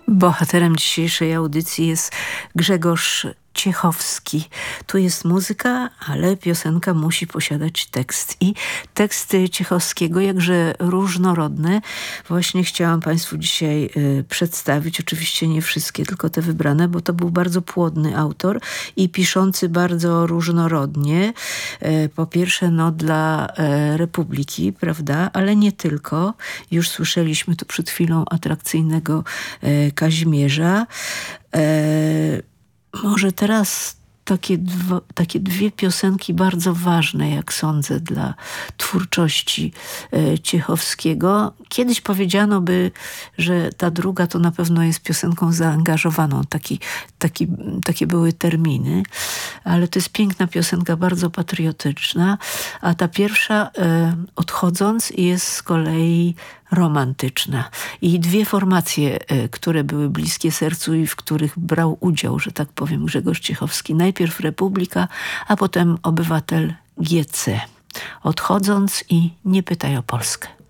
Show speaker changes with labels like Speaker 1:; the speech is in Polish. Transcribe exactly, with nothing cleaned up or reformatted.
Speaker 1: Bohaterem dzisiejszej audycji jest Grzegorz Ciechowski. Tu jest muzyka, ale piosenka musi posiadać tekst. I teksty Ciechowskiego, jakże różnorodne, właśnie chciałam Państwu dzisiaj y, przedstawić. Oczywiście nie wszystkie, tylko te wybrane, bo to był bardzo płodny autor i piszący bardzo różnorodnie. Y, po pierwsze, no dla y, Republiki, prawda, ale nie tylko. Już słyszeliśmy tu przed chwilą atrakcyjnego y, Kazimierza. Y, Może teraz takie, dwa, takie dwie piosenki bardzo ważne, jak sądzę, dla twórczości e, Ciechowskiego. Kiedyś powiedziano by, że ta druga to na pewno jest piosenką zaangażowaną. Taki, taki, takie były terminy. Ale to jest piękna piosenka, bardzo patriotyczna. A ta pierwsza, e, odchodząc, jest z kolei romantyczna. I dwie formacje, y, które były bliskie sercu i w których brał udział, że tak powiem, Grzegorz Ciechowski. Najpierw Republika, a potem Obywatel G C. Odchodząc i Nie pytaj o Polskę.